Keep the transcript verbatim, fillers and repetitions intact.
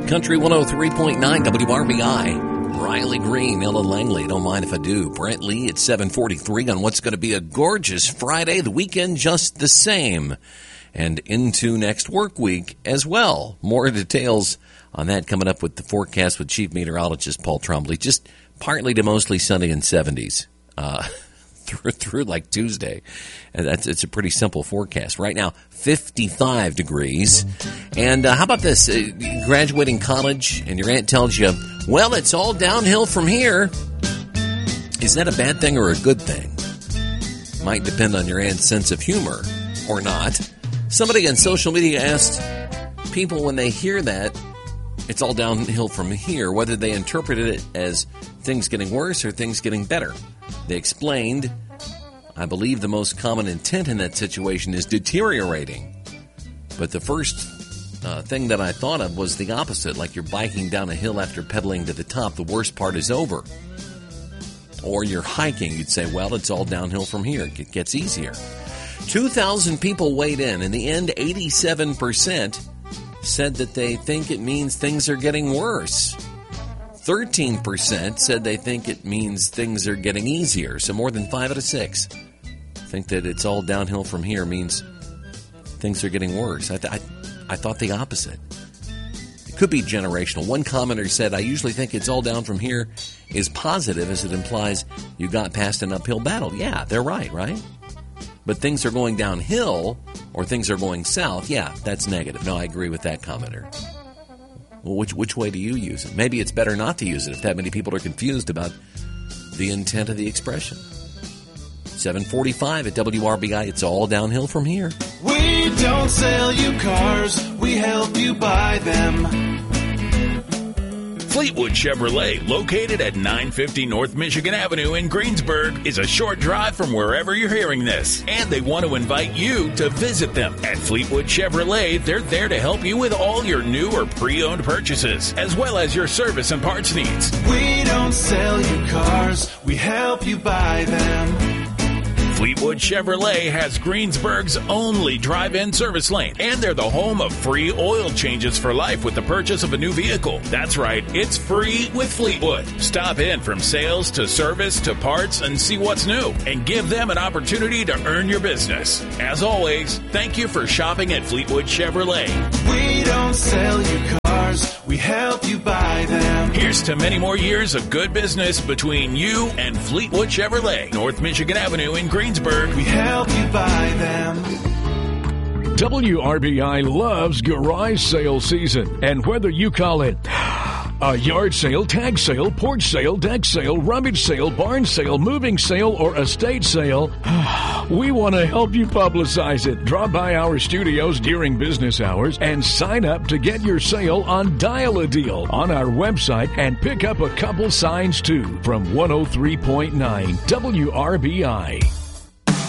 Country one oh three point nine W R B I. Riley Green, Ella Langley, don't mind if I do. Brent Lee at seven forty-three on what's going to be a gorgeous Friday, the weekend just the same, and into next work week as well. More details on that coming up with the forecast with Chief Meteorologist Paul Trombley. Just partly to mostly sunny and seventies uh, through, through like Tuesday. And that's it's a pretty simple forecast. Right now, fifty-five degrees. And uh, how about this? Uh, graduating college and your aunt tells you, well, it's all downhill from here. Is that a bad thing or a good thing? Might depend on your aunt's sense of humor or not. Somebody on social media asked people when they hear that, it's all downhill from here, whether they interpreted it as things getting worse or things getting better. They explained, I believe the most common intent in that situation is deteriorating. But the first uh, thing that I thought of was the opposite, like you're biking down a hill after pedaling to the top, the worst part is over. Or you're hiking, you'd say, well, it's all downhill from here. It gets easier. two thousand people weighed in. In the end, eighty-seven percent said that they think it means things are getting worse. thirteen percent said they think it means things are getting easier. So more than five out of six think that it's all downhill from here means things are getting worse. I, th- I, I thought the opposite. It could be generational. One commenter said, I usually think it's all down from here is positive as it implies you got past an uphill battle. Yeah, they're right, right? But things are going downhill or things are going south, yeah, that's negative. No, I agree with that commenter. Well, which which way do you use it? Maybe it's better not to use it if that many people are confused about the intent of the expression. seven forty-five at W R B I, it's all downhill from here. We don't sell you cars, we help you buy them. Fleetwood Chevrolet, located at nine fifty North Michigan Avenue in Greensburg, is a short drive from wherever you're hearing this. And they want to invite you to visit them. At Fleetwood Chevrolet, they're there to help you with all your new or pre-owned purchases, as well as your service and parts needs. We don't sell you cars, we help you buy them. Fleetwood Chevrolet has Greensburg's only drive-in service lane, and they're the home of free oil changes for life with the purchase of a new vehicle. That's right, it's free with Fleetwood. Stop in from sales to service to parts and see what's new, and give them an opportunity to earn your business. As always, thank you for shopping at Fleetwood Chevrolet. We don't sell you cars, we help you buy them. Here's to many more years of good business between you and Fleetwood Chevrolet, North Michigan Avenue in Greensburg. We help you buy them. W R B I loves garage sale season, and whether you call it a yard sale, tag sale, porch sale, deck sale, rummage sale, barn sale, moving sale, or estate sale, we want to help you publicize it. Drop by our studios during business hours and sign up to get your sale on Dial a Deal on our website and pick up a couple signs too from one oh three point nine W R B I.